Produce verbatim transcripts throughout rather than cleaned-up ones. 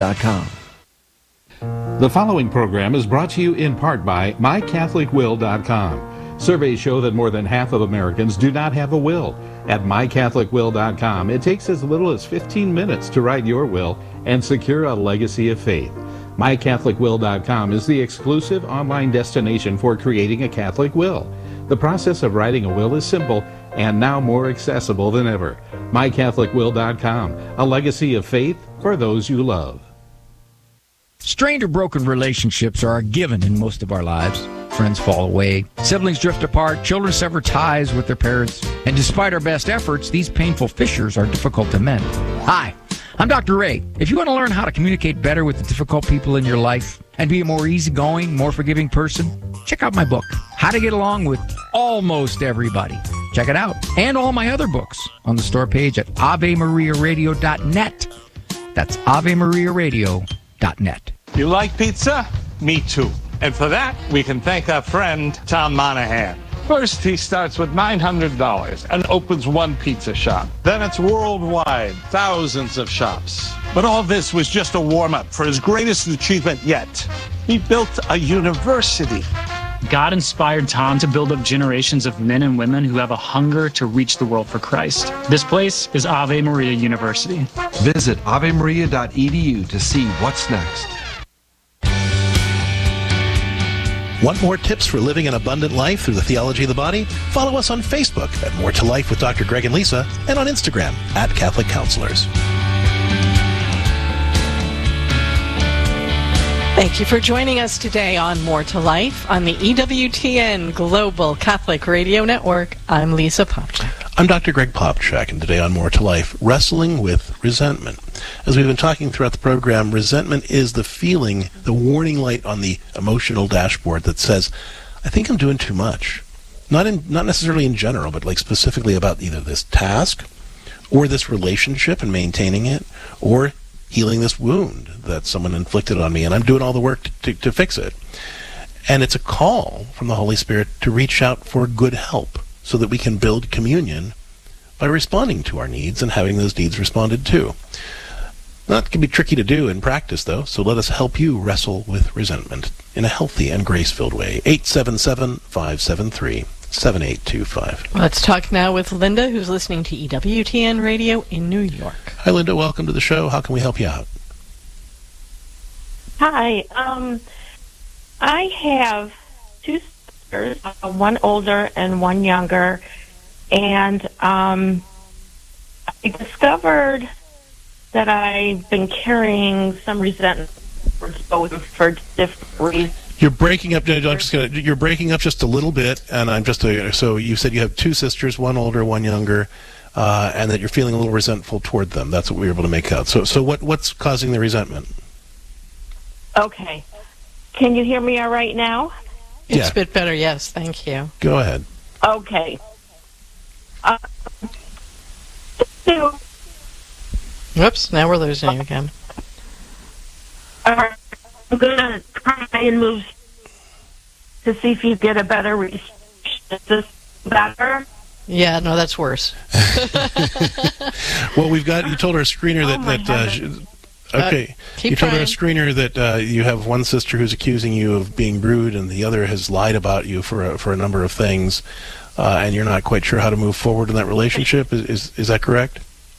dot com. The following program is brought to you in part by my catholic will dot com. Surveys show that more than half of Americans do not have a will. At my catholic will dot com, it takes as little as fifteen minutes to write your will and secure a legacy of faith. my catholic will dot com is the exclusive online destination for creating a Catholic will. The process of writing a will is simple and now more accessible than ever. my catholic will dot com, a legacy of faith for those you love. Strained or broken relationships are a given in most of our lives. Friends fall away, siblings drift apart, children sever ties with their parents, and despite our best efforts, these painful fissures are difficult to mend. Hi, I'm Doctor Ray. If you want to learn how to communicate better with the difficult people in your life and be a more easygoing, more forgiving person, check out my book, How to Get Along with Almost Everybody. Check it out, and all my other books on the store page at ave maria radio dot net. That's ave maria radio dot net. You like pizza? Me too. And for that, we can thank our friend, Tom Monahan. First, he starts with nine hundred dollars and opens one pizza shop. Then it's worldwide, thousands of shops. But all this was just a warm-up for his greatest achievement yet. He built a university. God inspired Tom to build up generations of men and women who have a hunger to reach the world for Christ. This place is Ave Maria University. Visit ave maria dot e d u to see what's next. Want more tips for living an abundant life through the theology of the body? Follow us on Facebook at More to Life with Doctor Greg and Lisa, and on Instagram at Catholic Counselors. Thank you for joining us today on More to Life on the E W T N Global Catholic Radio Network. I'm Lisa Popchak. I'm Doctor Greg Popchak, and today on More to Life, wrestling with resentment. As we've been talking throughout the program, resentment is the feeling, the warning light on the emotional dashboard that says, I think I'm doing too much. Not in, not necessarily in general, but like specifically about either this task or this relationship and maintaining it, or healing this wound that someone inflicted on me, and I'm doing all the work to, to, to fix it. And it's a call from the Holy Spirit to reach out for good help so that we can build communion by responding to our needs and having those needs responded to. That can be tricky to do in practice, though, so let us help you wrestle with resentment in a healthy and grace-filled way. eight seven seven, five seven three, seven eight two five. Let's talk now with Linda, who's listening to E W T N Radio in New York. Hi, Linda. Welcome to the show. How can we help you out? Hi. Um, I have two sisters, uh, one older and one younger, and um, I discovered that I've been carrying some resentment towards both for different reasons. You're breaking up. I'm just gonna. You're breaking up just a little bit, and I'm just. A, so you said you have two sisters, one older, one younger, uh, and that you're feeling a little resentful toward them. That's what we were able to make out. So, so what? What's causing the resentment? Okay. Can you hear me all right now? It's Yeah. a bit better, yes. Thank you. Go ahead. Okay. Uh, so, Whoops, now we're losing you again. uh, I'm going to try and move to see if you get a better reception. Is this better? Yeah, no, that's worse. Well, we've got. You told our screener that Oh, my that. Uh, heavens. sh- okay. Uh, keep you told our trying. screener that uh, you have one sister who's accusing you of being rude, and the other has lied about you for a, for a number of things, uh, and you're not quite sure how to move forward in that relationship. Is is, is that correct?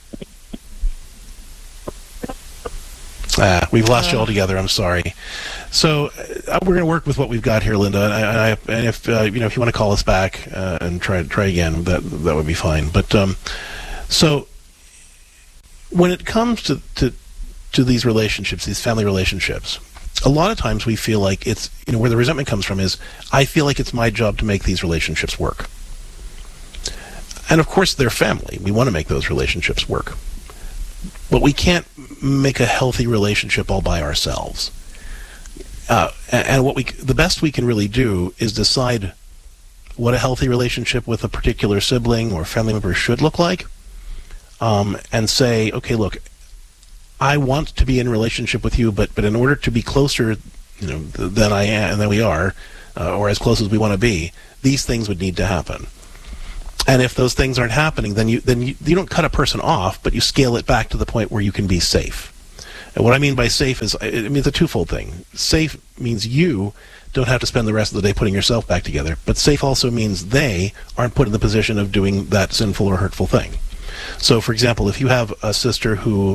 Ah, we've lost you altogether. I'm sorry. So uh, we're going to work with what we've got here, Linda. And, I, I, and if uh, you know, if you want to call us back uh, and try try again, that that would be fine. But um, so when it comes to, to to these relationships, these family relationships, a lot of times we feel like it's, you know, where the resentment comes from is, I feel like it's my job to make these relationships work. And of course, they're family. We want to make those relationships work. But we can't make a healthy relationship all by ourselves. Uh, and and what we, the best we can really do is decide what a healthy relationship with a particular sibling or family member should look like, um, and say, okay, look, I want to be in a relationship with you, but but in order to be closer, you know, th- than I am, than we are, uh, or as close as we want to be, these things would need to happen. And if those things aren't happening, then you then you, you don't cut a person off, but you scale it back to the point where you can be safe. And what I mean by safe is, it means a twofold thing. Safe means you don't have to spend the rest of the day putting yourself back together, but safe also means they aren't put in the position of doing that sinful or hurtful thing. So, for example, if you have a sister who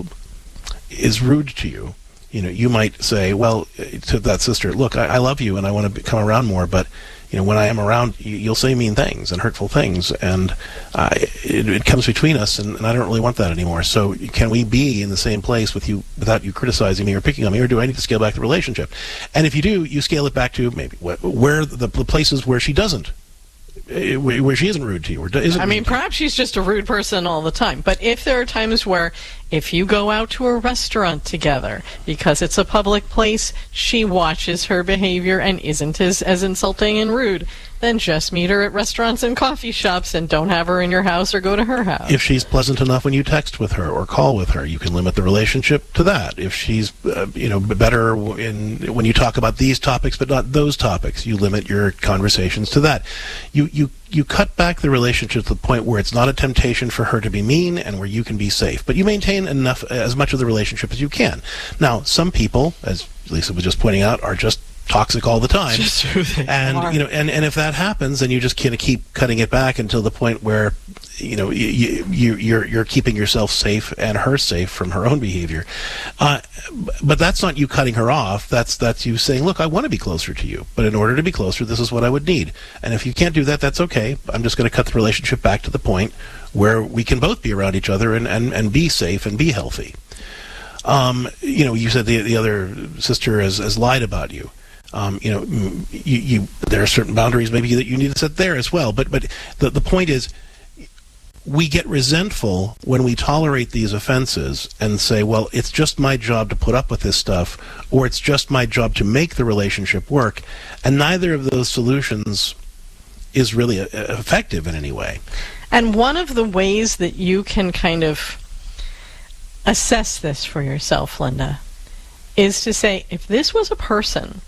is rude to you, you know, you might say, well, to that sister, look, I, I love you and I want to come around more, but you know, when I am around, you, you'll say mean things and hurtful things, and uh, it, it comes between us, and, and I don't really want that anymore. So can we be in the same place with you without you criticizing me or picking on me, or do I need to scale back the relationship? And if you do, you scale it back to maybe wh- where the, the places where she doesn't, where she isn't rude to you, or isn't. I mean, perhaps she's just a rude person all the time. But if there are times where, if you go out to a restaurant together, because it's a public place, she watches her behavior and isn't as, as insulting and rude, then just meet her at restaurants and coffee shops and don't have her in your house or go to her house. If she's pleasant enough when you text with her or call with her, you can limit the relationship to that. If she's, uh, you know, better in when you talk about these topics but not those topics, you limit your conversations to that. You you you cut back the relationship to the point where it's not a temptation for her to be mean and where you can be safe. But you maintain enough, as much of the relationship as you can. Now, some people, as Lisa was just pointing out, are just toxic all the time. Just who they and are. you know, and, and if that happens, then you just kind of keep cutting it back until the point where you know you, you you're you're keeping yourself safe and her safe from her own behavior. Uh, but that's not you cutting her off. That's that's you saying, look, I want to be closer to you, but in order to be closer, this is what I would need. And if you can't do that, that's okay. I'm just going to cut the relationship back to the point where we can both be around each other and and, and be safe and be healthy. Um, you know, you said the the other sister has, has lied about you. Um, you know, you, you there are certain boundaries maybe that you need to set there as well. But but the the point is, we get resentful when we tolerate these offenses and say, well, it's just my job to put up with this stuff, or it's just my job to make the relationship work, and neither of those solutions is really uh, effective in any way. And one of the ways that you can kind of assess this for yourself, Linda, is to say, if this was a person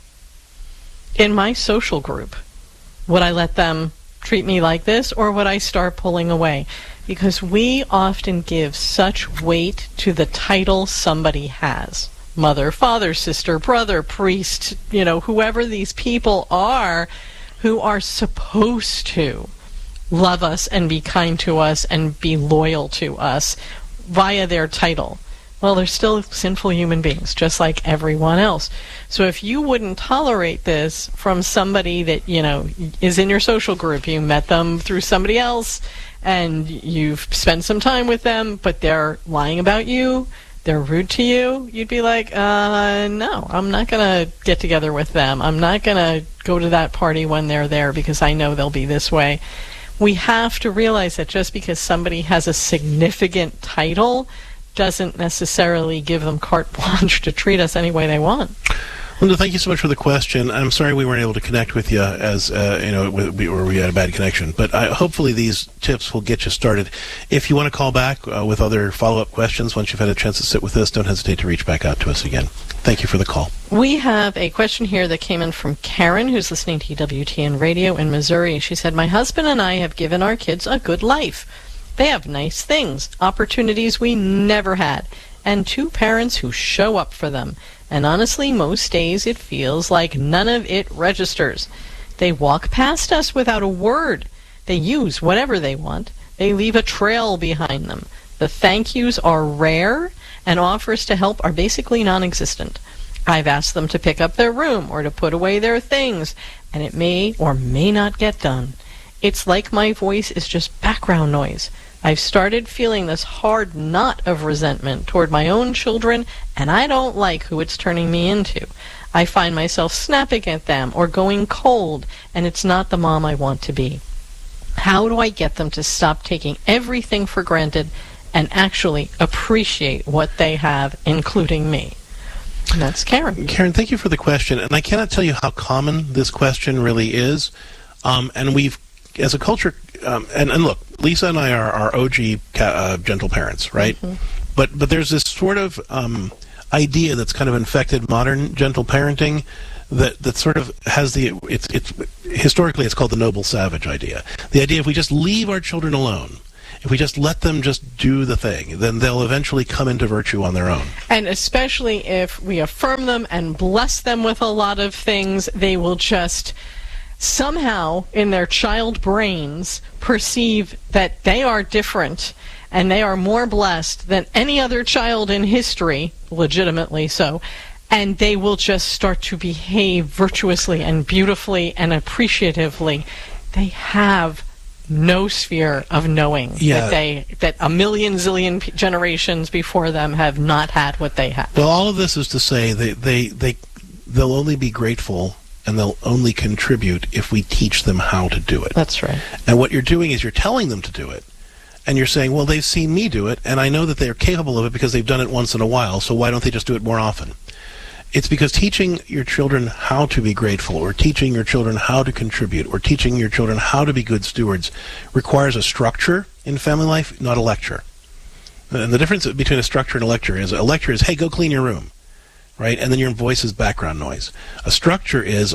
in my social group, would I let them treat me like this, or would I start pulling away? Because we often give such weight to the title somebody has. Mother, father, sister, brother, priest, you know, whoever these people are who are supposed to love us and be kind to us and be loyal to us via their title. Well, they're still sinful human beings, just like everyone else. So if you wouldn't tolerate this from somebody that, you know, is in your social group, you met them through somebody else, and you've spent some time with them, but they're lying about you, they're rude to you, you'd be like, uh, no, I'm not going to get together with them. I'm not going to go to that party when they're there because I know they'll be this way. We have to realize that just because somebody has a significant title doesn't necessarily give them carte blanche to treat us any way they want. Linda, thank you so much for the question. I'm sorry we weren't able to connect with you as uh, you know, we, or we had a bad connection. But I, hopefully these tips will get you started. If you want to call back uh, with other follow-up questions once you've had a chance to sit with us, don't hesitate to reach back out to us again. Thank you for the call. We have a question here that came in from Karen, who's listening to W T N Radio in Missouri. She said, "My husband and I have given our kids a good life. They have nice things, opportunities we never had, and two parents who show up for them. And honestly, most days it feels like none of it registers. They walk past us without a word. They use whatever they want. They leave a trail behind them. The thank yous are rare, and offers to help are basically non-existent. I've asked them to pick up their room or to put away their things, and it may or may not get done. It's like my voice is just background noise. I've started feeling this hard knot of resentment toward my own children, and I don't like who it's turning me into. I find myself snapping at them or going cold, and it's not the mom I want to be. How do I get them to stop taking everything for granted and actually appreciate what they have, including me?" And that's Karen. Karen, thank you for the question. And I cannot tell you how common this question really is. Um, and we've, as a culture, um, and, and look, Lisa and I are, are O G uh, gentle parents, right? Mm-hmm. But but there's this sort of um, idea that's kind of infected modern gentle parenting that, that sort of has the, it's it's historically it's called the noble savage idea. The idea if we just leave our children alone if we just let them just do the thing, then they'll eventually come into virtue on their own. And especially if we affirm them and bless them with a lot of things, they will just somehow in their child brains perceive that they are different and they are more blessed than any other child in history, legitimately so, and they will just start to behave virtuously and beautifully and appreciatively. They have no sphere of knowing yeah. that they that a million zillion p- generations before them have not had what they have. Well, all of this is to say they they they they'll only be grateful and they'll only contribute if we teach them how to do it. That's right. And what you're doing is you're telling them to do it. And you're saying, well, they've seen me do it, and I know that they're capable of it because they've done it once in a while, so why don't they just do it more often? It's because teaching your children how to be grateful, or teaching your children how to contribute, or teaching your children how to be good stewards requires a structure in family life, not a lecture. And the difference between a structure and a lecture is a lecture is, hey, go clean your room, right? And then your voice is background noise. A structure is,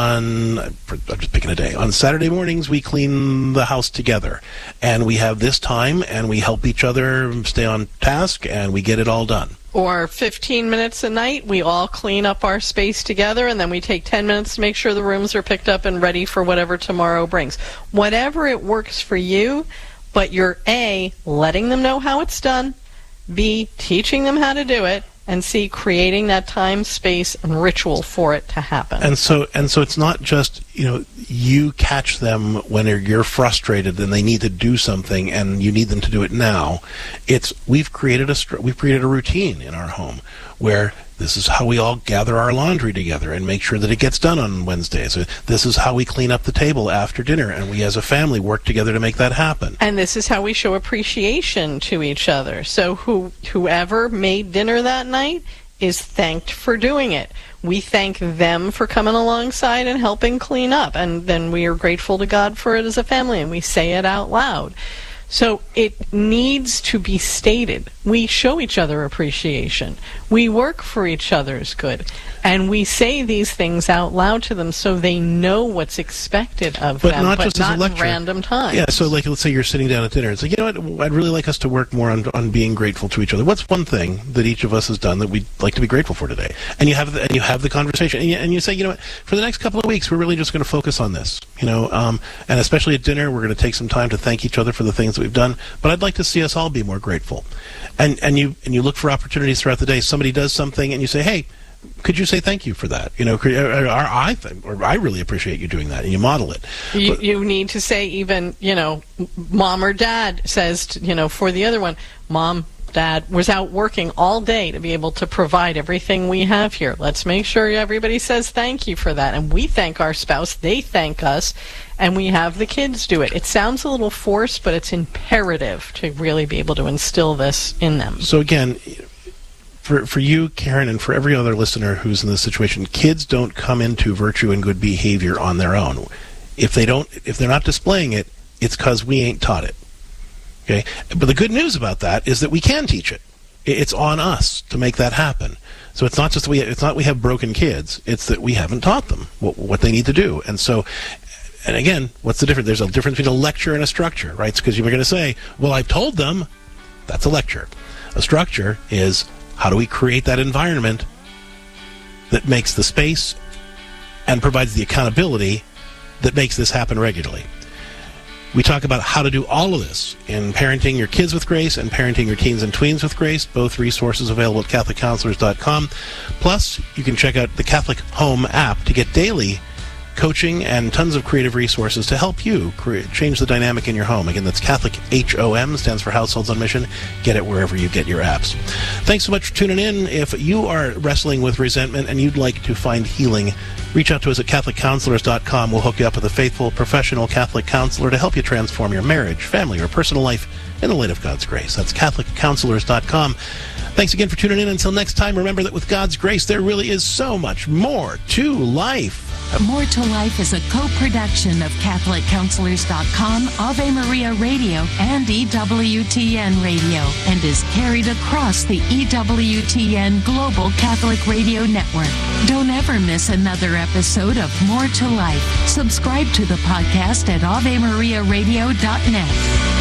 on, I'm just picking a day, on Saturday mornings we clean the house together, and we have this time, and we help each other stay on task, and we get it all done. Or fifteen minutes a night, we all clean up our space together, and then we take ten minutes to make sure the rooms are picked up and ready for whatever tomorrow brings. Whatever it works for you, but you're A, letting them know how it's done, B, teaching them how to do it, and C, creating that time, space, and ritual for it to happen. And so, and so, it's not just, you know, you catch them when you're frustrated and they need to do something, and you need them to do it now. It's we've created a we've created a routine in our home where this is how we all gather our laundry together and make sure that it gets done on Wednesdays. This is how we clean up the table after dinner, and we as a family work together to make that happen. And this is how we show appreciation to each other. So who whoever made dinner that night is thanked for doing it. We thank them for coming alongside and helping clean up, and then we are grateful to God for it as a family, and we say it out loud. So it needs to be stated. We show each other appreciation. We work for each other's good. And we say these things out loud to them so they know what's expected of but them, not but just not as a lecture. in random times. Yeah, so like let's say you're sitting down at dinner. It's like, you know what, I'd really like us to work more on, on being grateful to each other. What's one thing that each of us has done that we'd like to be grateful for today? And you have the, and you have the conversation. And you, and you say, you know what, for the next couple of weeks, we're really just going to focus on this. You know, um, and especially at dinner, we're going to take some time to thank each other for the things that we've done. But I'd like to see us all be more grateful. And and you and you look for opportunities throughout the day. Somebody does something, and you say, hey, could you say thank you for that? You know, or, or I think, or I really appreciate you doing that, and you model it. You, but, you need to say, even, you know, mom or dad says, to, you know, for the other one, mom, dad was out working all day to be able to provide everything we have here. Let's make sure everybody says thank you for that. And we thank our spouse, they thank us, and we have the kids do it. It sounds a little forced, but it's imperative to really be able to instill this in them. So again, for for you, Karen, and for every other listener who's in this situation, kids don't come into virtue and good behavior on their own. If they don't, if they're not displaying it, it's because we ain't taught it. Okay, but the good news about that is that we can teach it. It's on us to make that happen. So it's not just that we it's not we have broken kids. It's that we haven't taught them what, what they need to do. And so, and again, what's the difference? There's a difference between a lecture and a structure, right? Because you're going to say, "Well, I've told them." That's a lecture. A structure is how do we create that environment that makes the space and provides the accountability that makes this happen regularly. We talk about how to do all of this in Parenting Your Kids with Grace and Parenting Your Teens and Tweens with Grace, both resources available at Catholic Counselors dot com. Plus, you can check out the Catholic Home app to get daily coaching and tons of creative resources to help you create, change the dynamic in your home. Again, that's Catholic H O M, stands for Households on Mission. Get it wherever you get your apps. Thanks so much for tuning in. If you are wrestling with resentment and you'd like to find healing, reach out to us at Catholic Counselors dot com. We'll hook you up with a faithful, professional Catholic counselor to help you transform your marriage, family, or personal life in the light of God's grace. That's Catholic Counselors dot com. Thanks again for tuning in. Until next time, remember that with God's grace, there really is so much more to life. More to Life is a co-production of Catholic Counselors dot com, Ave Maria Radio, and E W T N Radio, and is carried across the E W T N Global Catholic Radio Network. Don't ever miss another episode of More to Life. Subscribe to the podcast at Ave Maria Radio dot net.